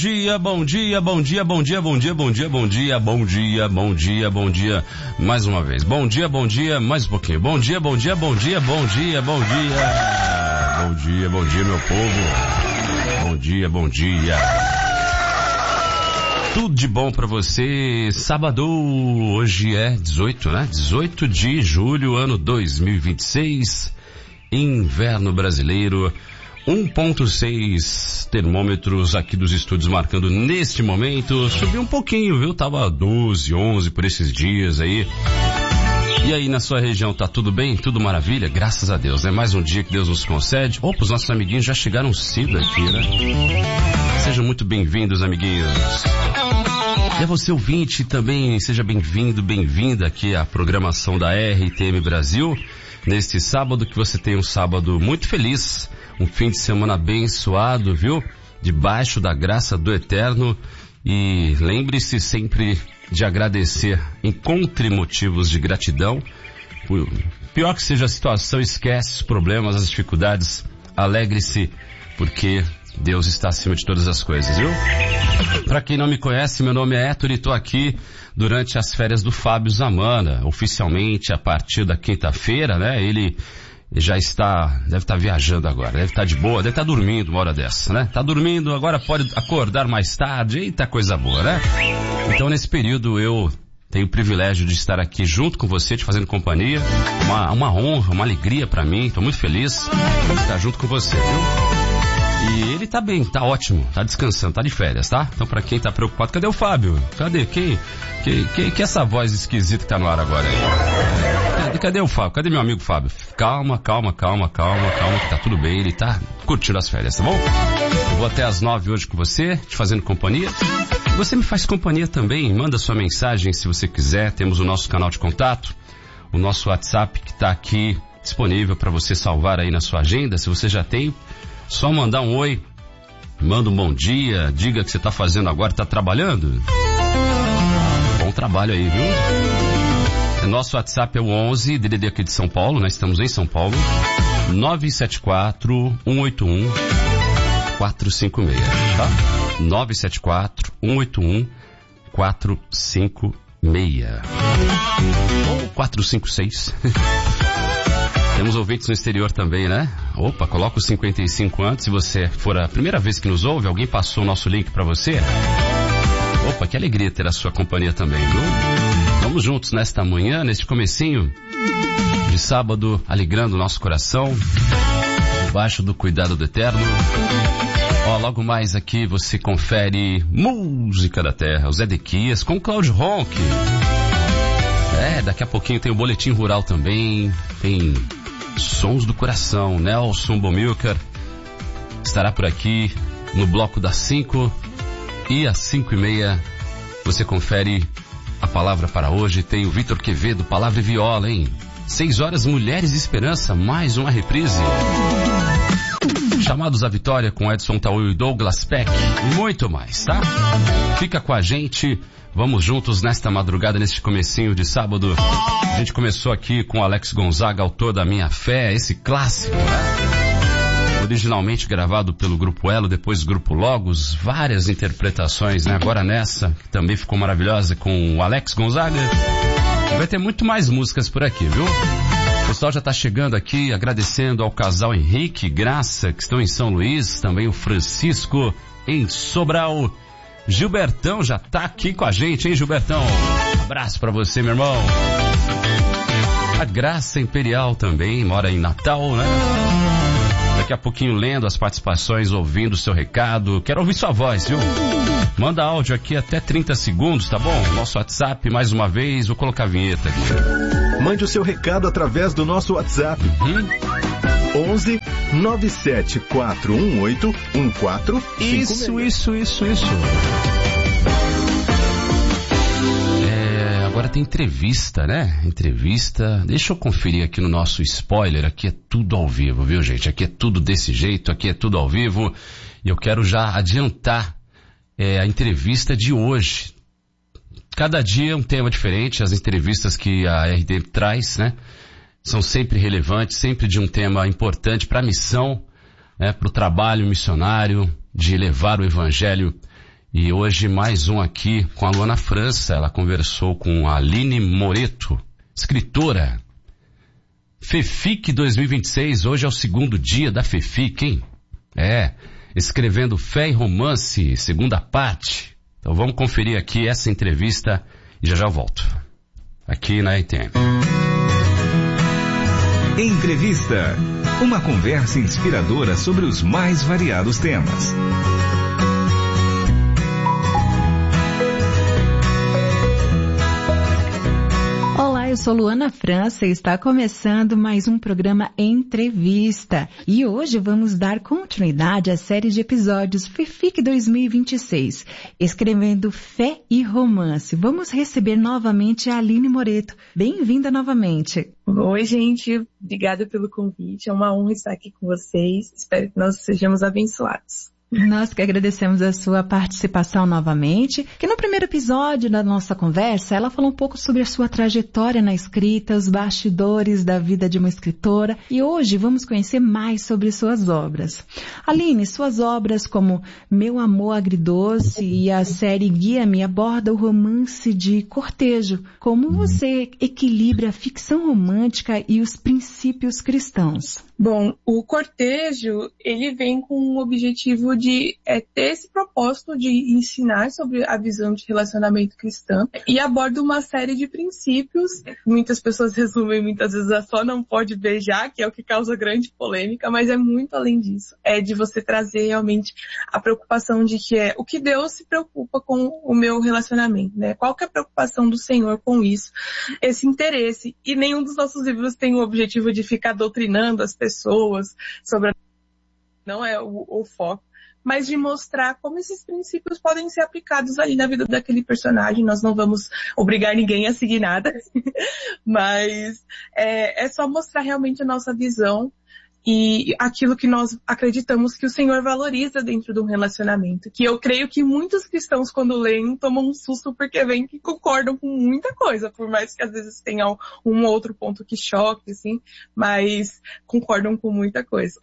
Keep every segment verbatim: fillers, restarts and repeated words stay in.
Dia, bom dia, bom dia, bom dia, bom dia, bom dia, bom dia, bom dia, bom dia, bom dia, mais uma vez. Bom dia, bom dia, mais um pouquinho. Bom dia, bom dia, bom dia, bom dia, bom dia. Bom dia, bom dia, meu povo. Bom dia, bom dia. Tudo de bom pra você. Sábado, hoje é dezoito, né? dezoito de julho, ano dois mil e vinte e seis. Inverno brasileiro. um ponto seis termômetros aqui dos estúdios marcando neste momento. Subiu um pouquinho, viu? Tava doze, onze por esses dias aí. E aí na sua região tá tudo bem? Tudo maravilha? Graças a Deus, né? Mais um dia que Deus nos concede. Opa, os nossos amiguinhos já chegaram cedo aqui, né? Sejam muito bem-vindos, amiguinhos. E a você ouvinte também, seja bem-vindo, bem-vinda aqui à programação da R T M Brasil. Neste sábado, que você tenha um sábado muito feliz, um fim de semana abençoado, viu? Debaixo da graça do Eterno. E lembre-se sempre de agradecer, encontre motivos de gratidão. Por pior que seja a situação, esquece os problemas, as dificuldades, alegre-se, porque Deus está acima de todas as coisas, viu? Para quem não me conhece, meu nome é Héctor e estou aqui durante as férias do Fábio Zamana, oficialmente a partir da quinta-feira, né? Ele já está, deve estar viajando agora, deve estar de boa, deve estar dormindo uma hora dessa, né? Tá dormindo, agora pode acordar mais tarde, eita coisa boa, né? Então nesse período eu tenho o privilégio de estar aqui junto com você, te fazendo companhia, uma, uma honra, uma alegria para mim, estou muito feliz de estar junto com você, viu? E ele tá bem, tá ótimo, tá descansando, tá de férias, tá? Então pra quem tá preocupado, cadê o Fábio? Cadê? Quem? Que, que, que essa voz esquisita que tá no ar agora aí? Cadê, cadê o Fábio? Cadê meu amigo Fábio? Calma, calma, calma, calma, calma, que tá tudo bem, ele tá curtindo as férias, tá bom? Eu vou até às nove hoje com você, te fazendo companhia. Você me faz companhia também, manda sua mensagem se você quiser, temos o nosso canal de contato, o nosso WhatsApp que tá aqui disponível para você salvar aí na sua agenda, se você já tem. Só mandar um oi, manda um bom dia, diga o que você está fazendo agora, está trabalhando? Bom trabalho aí, viu? Nosso WhatsApp é o onze, D D D aqui de São Paulo, nós estamos em São Paulo, nove sete quatro, um oito um, quatro cinco seis, tá? nove sete quatro, um oito um, quatro cinco seis. Ou quatro cinco seis. Temos ouvintes no exterior também, né? Opa, coloca o cinquenta e cinco antes, se você for a primeira vez que nos ouve, alguém passou o nosso link pra você. Opa, que alegria ter a sua companhia também, viu? Vamos juntos nesta manhã, neste comecinho de sábado, alegrando o nosso coração, debaixo do cuidado do Eterno. Ó, logo mais aqui você confere Música da Terra, o Zé Dequias com Cláudio Ronck. É, daqui a pouquinho tem o Boletim Rural também, tem Sons do Coração, Nelson Bomilcar estará por aqui no bloco das cinco, e às cinco e meia você confere a palavra para hoje, tem o Vitor Quevedo, Palavra e Viola, hein? Seis horas, Mulheres de Esperança, mais uma reprise. Chamados à Vitória com Edson Taú e Douglas Peck, e muito mais, tá? Fica com a gente, vamos juntos nesta madrugada, neste comecinho de sábado. A gente começou aqui com Alex Gonzaga, autor da Minha Fé, esse clássico, né? Originalmente gravado pelo Grupo Elo, depois Grupo Logos, várias interpretações, né? Agora nessa, que também ficou maravilhosa, com o Alex Gonzaga. Vai ter muito mais músicas por aqui, viu? O pessoal já está chegando aqui, agradecendo ao casal Henrique e Graça, que estão em São Luís, também o Francisco em Sobral. Gilbertão já tá aqui com a gente, hein, Gilbertão? Um abraço pra você, meu irmão. A Graça Imperial também mora em Natal, né? Daqui a pouquinho lendo as participações, ouvindo o seu recado. Quero ouvir sua voz, viu? Manda áudio aqui até trinta segundos, tá bom? Nosso WhatsApp, mais uma vez, vou colocar a vinheta aqui. Mande o seu recado através do nosso WhatsApp. Uhum. onze nove sete quatro um oito um quatro cinco seis. Isso, isso, isso, isso. É, agora tem entrevista, né? Entrevista. Deixa eu conferir aqui no nosso spoiler. Aqui é tudo ao vivo, viu, gente? Aqui é tudo desse jeito, aqui é tudo ao vivo. E eu quero já adiantar é, a entrevista de hoje. Cada dia é um tema diferente, as entrevistas que a R D traz, né? São sempre relevantes, sempre de um tema importante para a missão, né? Para o trabalho missionário, de levar o evangelho E hoje mais um aqui com a Luana França. Ela conversou com a Aline Moreto, escritora. FEFIC dois mil e vinte e seis, hoje é o segundo dia da FEFIC, hein? É, escrevendo Fé e Romance, segunda parte. Então vamos conferir aqui essa entrevista e já já eu volto. Aqui na I T M. Entrevista. Uma conversa inspiradora sobre os mais variados temas. Olá, eu sou Luana França e está começando mais um programa Entrevista. E hoje vamos dar continuidade à série de episódios FEFIC dois mil e vinte e seis, escrevendo Fé e Romance. Vamos receber novamente a Aline Moreto. Bem-vinda novamente. Oi, gente. Obrigada pelo convite. É uma honra estar aqui com vocês. Espero que nós sejamos abençoados. Nós que agradecemos a sua participação novamente, que no primeiro episódio da nossa conversa, ela falou um pouco sobre a sua trajetória na escrita, os bastidores da vida de uma escritora, e hoje vamos conhecer mais sobre suas obras. Aline, suas obras como Meu Amor Agridoce e a série Guia-me abordam o romance de cortejo. Como você equilibra a ficção romântica e os princípios cristãos? Bom, o cortejo, ele vem com o objetivo de é, ter esse propósito de ensinar sobre a visão de relacionamento cristã e aborda uma série de princípios. Muitas pessoas resumem muitas vezes a só não pode beijar, que é o que causa grande polêmica, mas é muito além disso. É de você trazer realmente a preocupação de que é o que Deus se preocupa com o meu relacionamento, né? Qual que é a preocupação do Senhor com isso? Esse interesse. E nenhum dos nossos livros tem o objetivo de ficar doutrinando as pessoas pessoas sobre a... não é o, o foco, mas de mostrar como esses princípios podem ser aplicados ali na vida daquele personagem. Nós não vamos obrigar ninguém a seguir nada, mas é, é só mostrar realmente a nossa visão e aquilo que nós acreditamos que o Senhor valoriza dentro de um relacionamento. Que eu creio que muitos cristãos, quando leem, tomam um susto porque veem que concordam com muita coisa, por mais que às vezes tenha um outro ponto que choque, assim, mas concordam com muita coisa.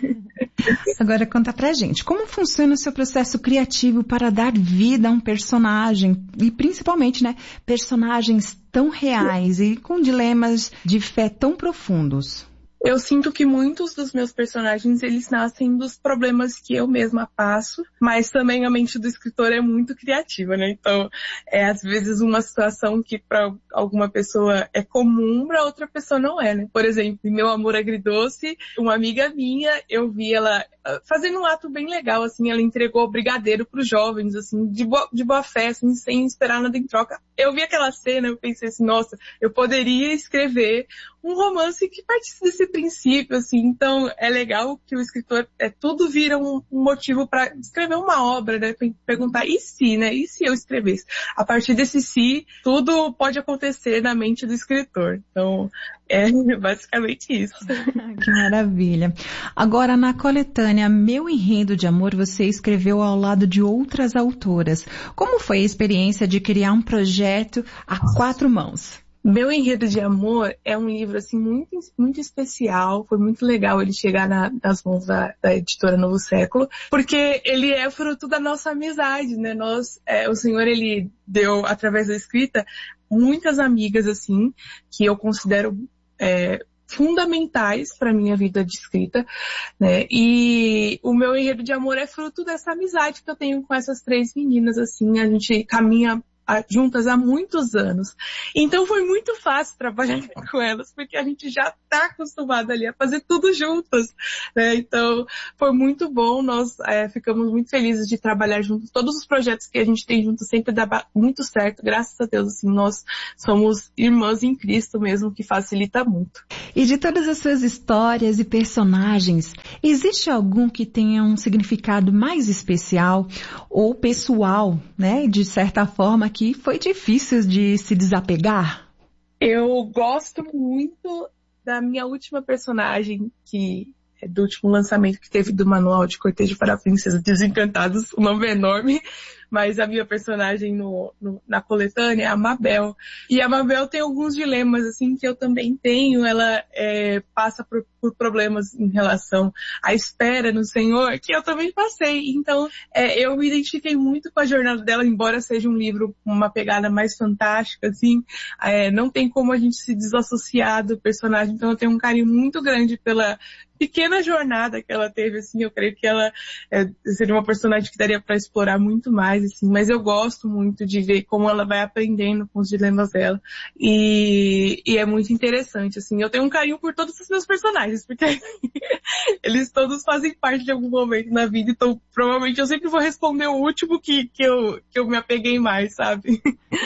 Agora conta pra gente, como funciona o seu processo criativo para dar vida a um personagem, e principalmente, né, personagens tão reais e com dilemas de fé tão profundos? Eu sinto que muitos dos meus personagens, eles nascem dos problemas que eu mesma passo, mas também a mente do escritor é muito criativa, né? Então, é às vezes uma situação que para alguma pessoa é comum, para outra pessoa não é, né? Por exemplo, em Meu Amor Agridoce, uma amiga minha, eu vi ela fazendo um ato bem legal, assim, ela entregou brigadeiro para os jovens, assim, de boa, de boa fé, assim, sem esperar nada em troca. Eu vi aquela cena, eu pensei assim, nossa, eu poderia escrever um romance que partisse desse princípio, assim. Então, é legal que o escritor, é, tudo vira um, um motivo para escrever uma obra, né? Perguntar, e se, né? E se eu escrevesse? A partir desse se, tudo pode acontecer na mente do escritor. Então, é basicamente isso. Que maravilha. Agora, na coletânea Meu Enredo de Amor, você escreveu ao lado de outras autoras. Como foi a experiência de criar um projeto a quatro mãos? Meu Enredo de Amor é um livro, assim, muito, muito especial. Foi muito legal ele chegar na, nas mãos da, da editora Novo Século, porque ele é fruto da nossa amizade, né? Nós, é, o Senhor, ele deu, através da escrita, muitas amigas, assim, que eu considero é, fundamentais para minha vida de escrita, né? E o Meu Enredo de Amor é fruto dessa amizade que eu tenho com essas três meninas, assim. A gente caminha juntas há muitos anos. Então foi muito fácil trabalhar com elas, porque a gente já está acostumada ali a fazer tudo juntas, né? Então foi muito bom, nós é, ficamos muito felizes de trabalhar juntos. Todos os projetos que a gente tem juntos sempre dá muito certo, graças a Deus, assim, nós somos irmãs em Cristo mesmo, que facilita muito. E de todas as suas histórias e personagens, existe algum que tenha um significado mais especial ou pessoal, né, de certa forma, que foi difícil de se desapegar? Eu gosto muito da minha última personagem, que é do último lançamento que teve do Manual de Cortejo para Princesas Desencantadas. O nome é enorme, mas a minha personagem no, no, na coletânea é a Mabel. E a Mabel tem alguns dilemas, assim, que eu também tenho. Ela é, passa por, por problemas em relação à espera no Senhor, que eu também passei. Então, é, eu me identifiquei muito com a jornada dela, embora seja um livro com uma pegada mais fantástica, assim, é, não tem como a gente se desassociar do personagem. Então, eu tenho um carinho muito grande pela pequena jornada que ela teve, assim. Eu creio que ela é, seria uma personagem que daria para explorar muito mais, assim, mas eu gosto muito de ver como ela vai aprendendo com os dilemas dela, e, e é muito interessante, assim. Eu tenho um carinho por todos os meus personagens, porque eles todos fazem parte de algum momento na vida, então provavelmente eu sempre vou responder o último que, que, eu, que eu me apeguei mais, sabe?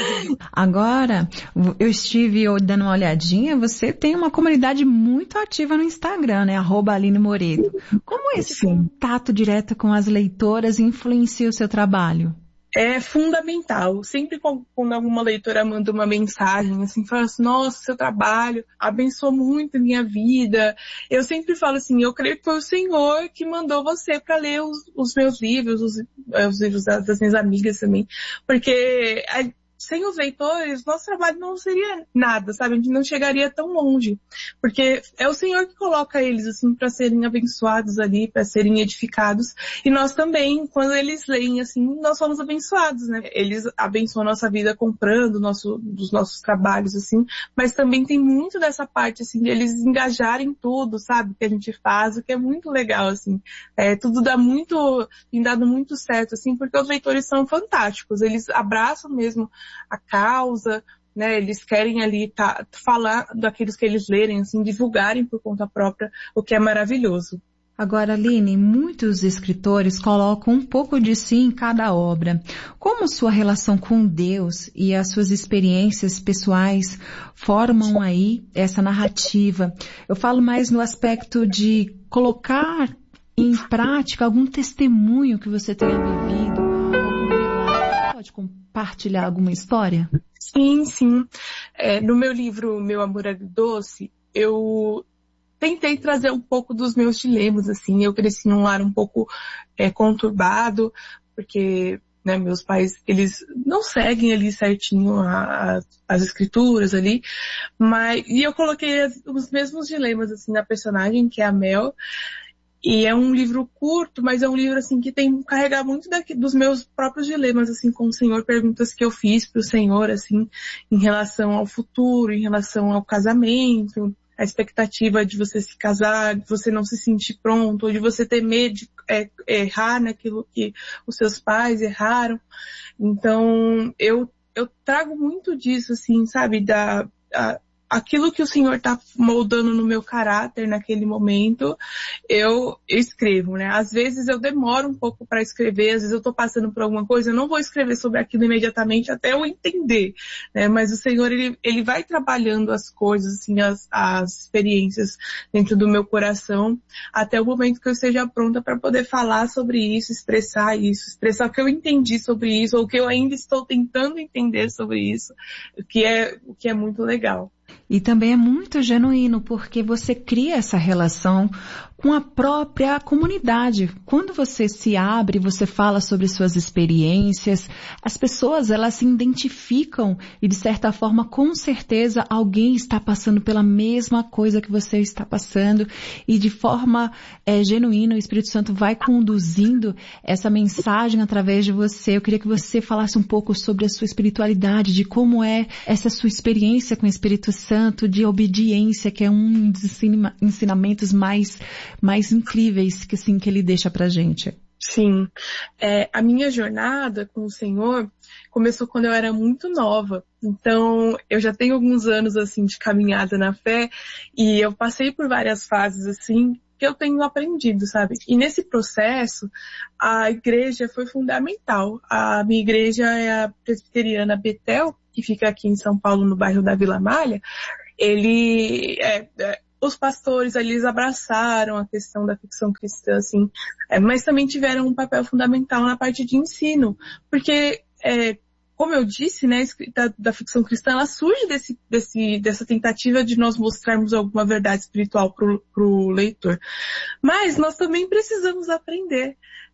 Agora, eu estive dando uma olhadinha, você tem uma comunidade muito ativa no Instagram, né? Arroba Aline Moreto. Como esse Sim. contato direto com as leitoras influencia o seu trabalho? É fundamental. Sempre quando alguma leitora manda uma mensagem, assim, fala assim, nossa, seu trabalho abençoou muito a minha vida. Eu sempre falo assim, eu creio que foi o Senhor que mandou você para ler os, os meus livros, os, os livros das, das minhas amigas também. Porque a, sem os leitores, nosso trabalho não seria nada, sabe? A gente não chegaria tão longe. Porque é o Senhor que coloca eles, assim, para serem abençoados ali, para serem edificados. E nós também, quando eles leem, assim, nós somos abençoados, né? Eles abençoam a nossa vida comprando nosso, dos nossos trabalhos, assim. Mas também tem muito dessa parte, assim, de eles engajarem tudo, sabe? Que a gente faz, o que é muito legal, assim. É, tudo dá muito, tem dado muito certo, assim, porque os leitores são fantásticos. Eles abraçam mesmo a causa, né, eles querem ali tá, falar daqueles que eles lerem, assim, divulgarem por conta própria, o que é maravilhoso. Agora, Aline, muitos escritores colocam um pouco de si em cada obra. Como sua relação com Deus e as suas experiências pessoais formam aí essa narrativa? Eu falo mais no aspecto de colocar em prática algum testemunho que você tenha vivido, algum relato. Pode compartilhar alguma história? Sim, sim. É, no meu livro, Meu Amor Agridoce, eu tentei trazer um pouco dos meus dilemas, assim. Eu cresci num lar um pouco é, conturbado, porque, né, meus pais, eles não seguem ali certinho a, a, as escrituras ali, mas, e eu coloquei as, os mesmos dilemas, assim, na personagem, que é a Mel. E é um livro curto, mas é um livro, assim, que tem, carregar muito daqui, dos meus próprios dilemas, assim, com o Senhor, perguntas que eu fiz pro Senhor, assim, em relação ao futuro, em relação ao casamento, a expectativa de você se casar, de você não se sentir pronto, ou de você ter medo de é, errar naquilo que os seus pais erraram. Então, eu, eu trago muito disso, assim, sabe, da, a, aquilo que o Senhor está moldando no meu caráter naquele momento, eu, eu escrevo, né? Às vezes eu demoro um pouco para escrever, às vezes eu estou passando por alguma coisa, eu não vou escrever sobre aquilo imediatamente até eu entender, né? Mas o Senhor, ele, ele vai trabalhando as coisas, assim, as, as experiências dentro do meu coração, até o momento que eu esteja pronta para poder falar sobre isso, expressar isso, expressar o que eu entendi sobre isso, ou o que eu ainda estou tentando entender sobre isso, o que é, o que é muito legal. E também é muito genuíno, porque você cria essa relação com a própria comunidade. Quando você se abre, você fala sobre suas experiências, as pessoas, elas se identificam e, de certa forma, com certeza, alguém está passando pela mesma coisa que você está passando, e de forma é, genuína, o Espírito Santo vai conduzindo essa mensagem através de você. Eu queria que você falasse um pouco sobre a sua espiritualidade, de como é essa sua experiência com o Espírito Santo, de obediência, que é um dos ensinamentos mais mais incríveis que, assim, que ele deixa pra gente. Sim. É, a minha jornada com o Senhor começou quando eu era muito nova. Então, eu já tenho alguns anos, assim, de caminhada na fé, e eu passei por várias fases, assim, que eu tenho aprendido, sabe? E nesse processo, a igreja foi fundamental. A minha igreja é a presbiteriana Betel, que fica aqui em São Paulo, no bairro da Vila Malha. Ele é, é os pastores ali, eles abraçaram a questão da ficção cristã, assim, é, mas também tiveram um papel fundamental na parte de ensino, porque, é, como eu disse, né, a escrita da ficção cristã, ela surge desse, desse, dessa tentativa de nós mostrarmos alguma verdade espiritual pro, pro leitor. Mas nós também precisamos aprender,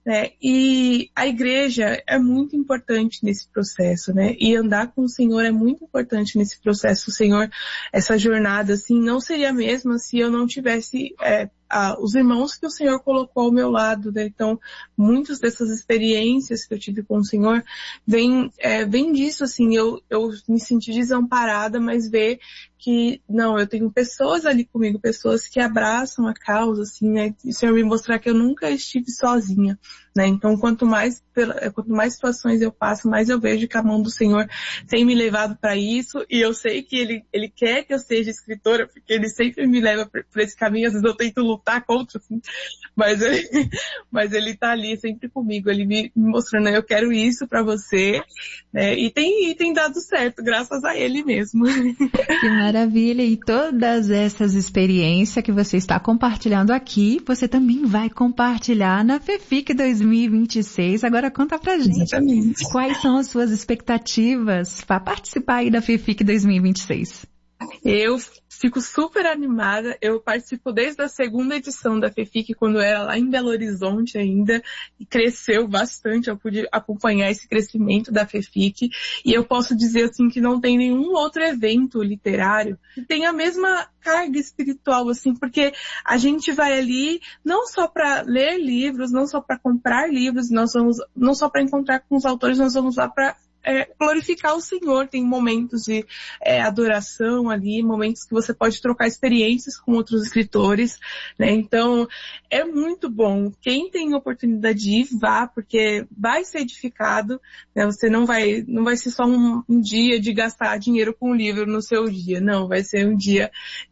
né? E a igreja é muito importante nesse processo, né? E andar com o Senhor é muito importante nesse processo. O Senhor, essa jornada, assim, não seria a mesma se eu não tivesse é, a, os irmãos que o Senhor colocou ao meu lado, né? Então, muitas dessas experiências que eu tive com o Senhor vem, é, vem disso, assim, eu, eu me senti desamparada, mas ver que, não, eu tenho pessoas ali comigo, pessoas que abraçam a causa, assim, né? E o Senhor me mostrar que eu nunca estive sozinha, né? Então, quanto mais, quanto mais situações eu passo, mais eu vejo que a mão do Senhor tem me levado para isso, e eu sei que Ele, Ele quer que eu seja escritora, porque Ele sempre me leva por, por esse caminho, às vezes eu tento lutar contra, assim, mas Ele, mas Ele tá ali sempre comigo, Ele me, me mostrando, eu quero isso para você, né? E tem, e tem dado certo, graças a Ele mesmo. Que maravilha! E todas essas experiências que você está compartilhando aqui, você também vai compartilhar na FEFIC dois mil e vinte e seis. Agora conta pra gente. Exatamente. Quais são as suas expectativas para participar aí da FEFIC dois mil e vinte e seis? Eu fico super animada, eu participo desde a segunda edição da FEFIC, quando era lá em Belo Horizonte ainda, e cresceu bastante, eu pude acompanhar esse crescimento da FEFIC, e eu posso dizer assim que não tem nenhum outro evento literário que tenha a mesma carga espiritual, assim, porque a gente vai ali não só para ler livros, não só para comprar livros, nós vamos, não só para encontrar com os autores, nós vamos lá para É, glorificar o Senhor, tem momentos de é, adoração ali, momentos que você pode trocar experiências com outros escritores, né? Então, é muito bom. Quem tem oportunidade de ir, vá, porque vai ser edificado, né? Você não vai, não vai ser só um, um dia de gastar dinheiro com o livro no seu dia, não, vai ser um dia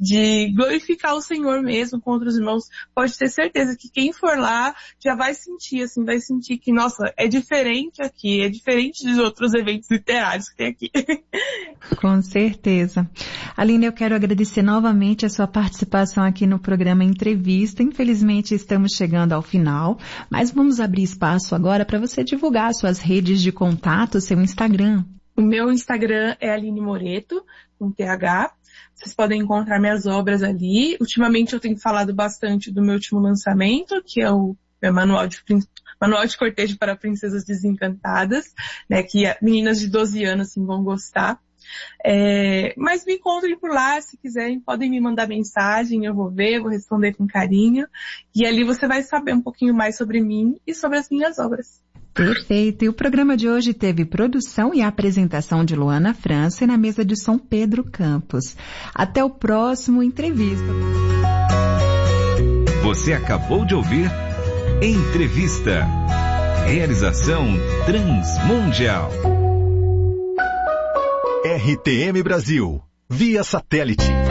de glorificar o Senhor mesmo com outros irmãos. Pode ter certeza que quem for lá já vai sentir, assim, vai sentir que, nossa, é diferente aqui, é diferente dos outros eventos eventos literários que tem aqui. Com certeza. Aline, eu quero agradecer novamente a sua participação aqui no programa Entrevista. Infelizmente estamos chegando ao final, mas vamos abrir espaço agora para você divulgar suas redes de contato, seu Instagram. O meu Instagram é Aline Moreto, com T H. Vocês podem encontrar minhas obras ali. Ultimamente eu tenho falado bastante do meu último lançamento, que é o meu manual de Manual de Cortejo para Princesas Desencantadas, né, que meninas de doze anos assim, vão gostar. É, mas me encontrem por lá, se quiserem, podem me mandar mensagem, eu vou ver, vou responder com carinho. E ali você vai saber um pouquinho mais sobre mim e sobre as minhas obras. Perfeito. E o programa de hoje teve produção e apresentação de Luana França e na mesa de som Pedro Campos. Até o próximo Entrevista. Você acabou de ouvir Entrevista. Realização Transmundial. R T M Brasil. Via satélite.